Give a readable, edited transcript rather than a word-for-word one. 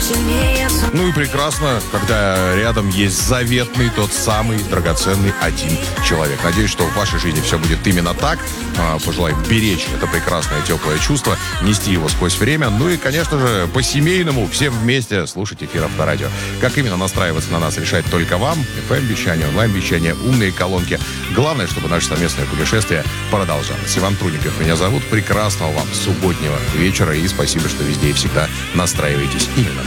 Ну и прекрасно, когда рядом есть заветный, тот самый драгоценный один человек. Надеюсь, что в вашей жизни все будет именно так. Пожелаем беречь это прекрасное, теплое чувство, нести его сквозь время. Ну и, конечно же, по-семейному всем вместе слушать эфир Авторадио. Как именно настраиваться на нас, решать только вам. FM-вещание, онлайн-вещание, умные колонки. Главное, чтобы наше совместное путешествие продолжалось. Иван Трунников меня зовут. Прекрасного вам субботнего вечера. И спасибо, что везде и всегда настраиваетесь именно